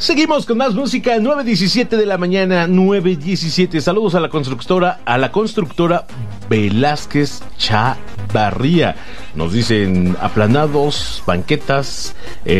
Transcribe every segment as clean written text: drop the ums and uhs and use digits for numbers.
Seguimos con más música, 9:17 de la mañana, 9:17. Saludos a la constructora Velázquez Chavarría. Nos dicen aplanados, banquetas,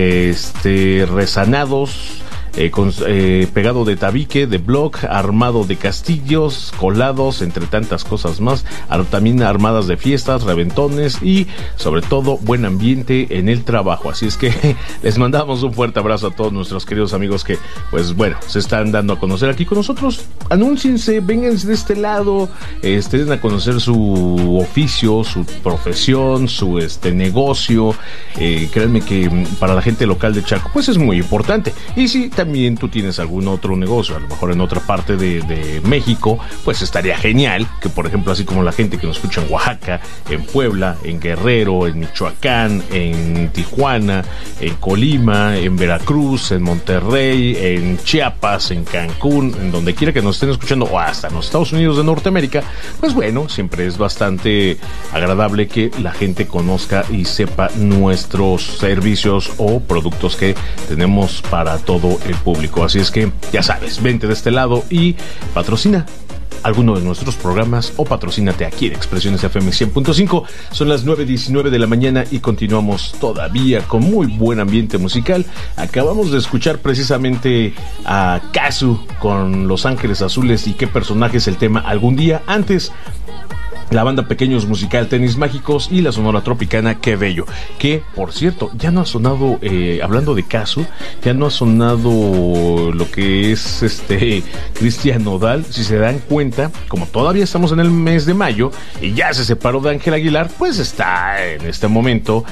resanados, pegado de tabique, de block, armado de castillos, colados, entre tantas cosas más, también armadas de fiestas, reventones y sobre todo buen ambiente en el trabajo. Así es que les mandamos un fuerte abrazo a todos nuestros queridos amigos que, pues bueno, se están dando a conocer aquí con nosotros. Anúnciense, vénganse de este lado, den a conocer su oficio, su profesión, su negocio. Créanme que para la gente local de Chaco, pues es muy importante. Y si también tú tienes algún otro negocio, a lo mejor en otra parte de México, pues estaría genial que, por ejemplo, así como la gente que nos escucha en Oaxaca, en Puebla, en Guerrero, en Michoacán, en Tijuana, en Colima, en Veracruz, en Monterrey, en Chiapas, en Cancún, en donde quiera que nos estén escuchando, o hasta en los Estados Unidos de Norteamérica, pues bueno, siempre es bastante agradable que la gente conozca y sepa nuestros servicios o productos que tenemos para todo el público. Así es que ya sabes, vente de este lado y patrocina alguno de nuestros programas o patrocínate aquí en Expresiones FM 100.5. Son las 9:19 de la mañana y continuamos todavía con muy buen ambiente musical. Acabamos de escuchar precisamente a Casu con Los Ángeles Azules y qué personaje es el tema Algún Día. Antes, la banda Pequeños Musical Tenis Mágicos y la Sonora Tropicana Qué Bello, que por cierto ya no ha sonado, hablando de Casu, ya no ha sonado lo que es Cristian Nodal. Si se dan cuenta, como todavía estamos en el mes de mayo y ya se separó de Ángel Aguilar, pues está en este momento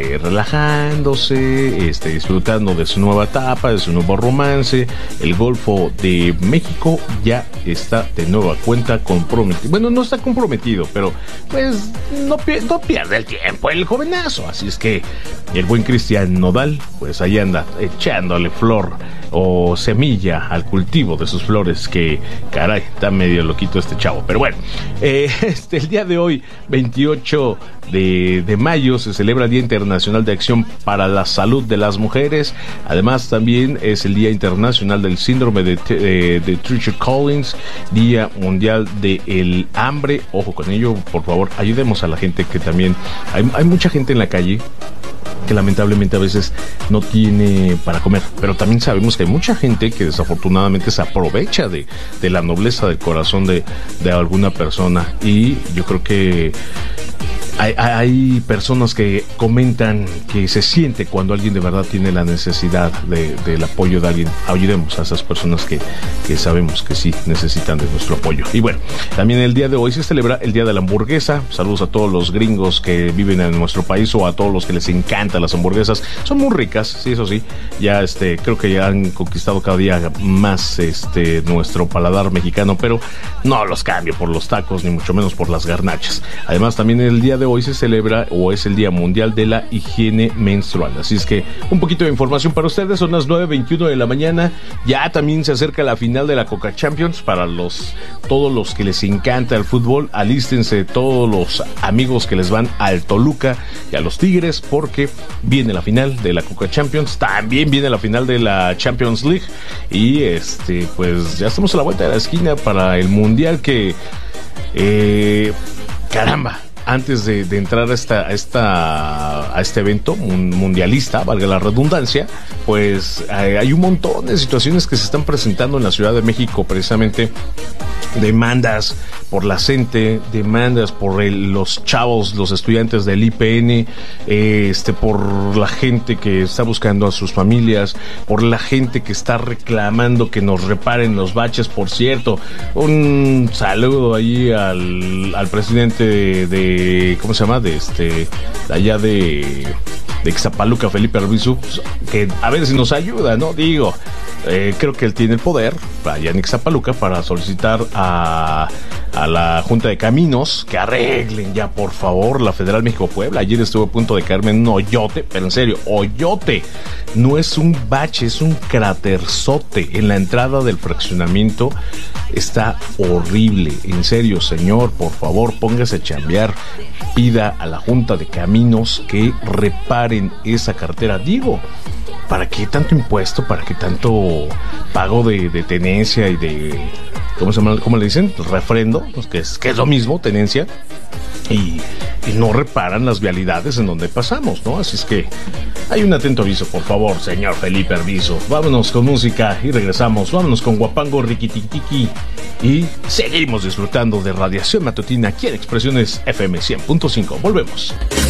relajándose, disfrutando de su nueva etapa, de su nuevo romance. El Golfo de México ya está de nueva cuenta comprometido. Bueno, no está comprometido, pero pues no pierde el tiempo el jovenazo. Así es que el buen Cristian Nodal, pues ahí anda echándole flor o semilla al cultivo de sus flores, que caray, está medio loquito este chavo. Pero bueno, el día de hoy, 28 de mayo, se celebra el Día Internacional de Acción para la Salud de las Mujeres. Además, también es el Día Internacional del Síndrome de Treacher Collins, Día Mundial del Hambre. Ojo con ello, por favor, ayudemos a la gente que también... Hay mucha gente en la calle que lamentablemente a veces no tiene para comer, pero también sabemos que hay mucha gente que desafortunadamente se aprovecha de la nobleza del corazón de alguna persona, y yo creo que hay personas que comentan que se siente cuando alguien de verdad tiene la necesidad del apoyo de alguien. Ayudemos a esas personas que sabemos que sí necesitan de nuestro apoyo. Y bueno, también el día de hoy se celebra el Día de la Hamburguesa. Saludos a todos los gringos que viven en nuestro país o a todos los que les encantan las hamburguesas. Son muy ricas, sí, eso sí. Ya creo que ya han conquistado cada día más nuestro paladar mexicano, pero no los cambio por los tacos, ni mucho menos por las garnachas. Además, también el día de hoy se celebra o es el Día Mundial de la Higiene Menstrual. Así es que un poquito de información para ustedes. Son las 9:21 de la mañana. Ya también se acerca la final de la Coca Champions. Para todos los que les encanta el fútbol, alístense todos los amigos que les van al Toluca y a los Tigres, porque viene la final de la Coca Champions. También viene la final de la Champions League. Y pues ya estamos a la vuelta de la esquina para el Mundial que caramba. Antes de entrar a este evento mundialista, valga la redundancia, pues hay un montón de situaciones que se están presentando en la Ciudad de México, precisamente demandas por la CENTE, demandas por los chavos, los estudiantes del IPN, por la gente que está buscando a sus familias, por la gente que está reclamando que nos reparen los baches. Por cierto, un saludo ahí al presidente de ¿cómo se llama? De allá de Ixtapaluca, Felipe Arbizu, que a ver si nos ayuda, ¿no? Digo, creo que él tiene el poder allá en Ixtapaluca para solicitar a la Junta de Caminos que arreglen ya, por favor, la Federal México-Puebla. Ayer estuve a punto de caerme en un hoyote, pero en serio, hoyote. No es un bache, es un craterzote en la entrada del fraccionamiento. Está horrible, en serio, señor, por favor, póngase a chambear. Pida a la Junta de Caminos que reparen esa carretera. Digo, ¿para qué tanto impuesto? ¿Para qué tanto pago de tenencia y de, ¿cómo se llama? ¿Cómo le dicen? Refrendo, pues que es lo mismo, tenencia. Y no reparan las vialidades en donde pasamos, ¿no? Así es que hay un atento aviso, por favor, señor Felipe Arvizo. Vámonos con música y regresamos. Vámonos con Guapango Riquitiki y seguimos disfrutando de Radiación Matutina aquí en Expresiones FM 100.5. Volvemos.